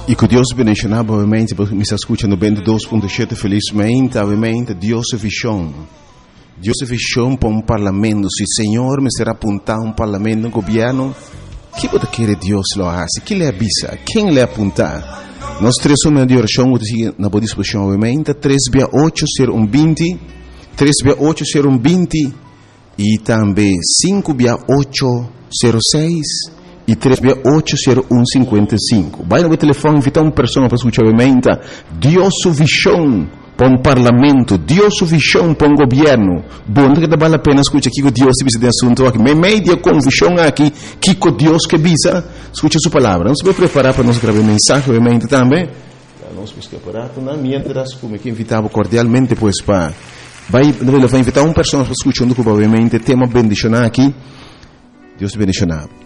E que Deus bendiga, obviamente, porque me está escutando bem 2.7, felizmente, obviamente, Deus é visão. Deus é visão para um parlamento. Se o Senhor me será apontar um parlamento, um governo, o que você quer Deus lo hace? Que lhe avisa? Quem lhe apontar? Nós três somos de oração, na boa disposição, obviamente, 3680120, 3680120 e também 56806 e 3680155. Vai no telefone, invitar uma pessoa para escutar, obviamente, Deus é visão para um parlamento, Deus é visão para um governo. Bom, que vale a pena escutar aqui que Deus te de assunto aqui. Meio com visão aqui, que Deus que visa, escuta sua palavra. Nós vamos preparar para nós gravar mensagem, obviamente, também. Nós vamos preparar, mientras, como que invitava cordialmente, pois, para... Vai invitar uma pessoa para escutar, obviamente, tema bendicionar aqui. Deus te bendicionar.